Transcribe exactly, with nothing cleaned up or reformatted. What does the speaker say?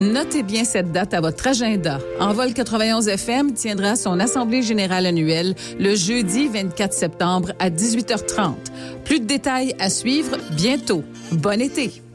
Notez bien cette date à votre agenda. Envol quatre-vingt-onze F M tiendra son assemblée générale annuelle le jeudi vingt-quatre septembre à dix-huit heures trente. Plus de détails à suivre bientôt. Bon été!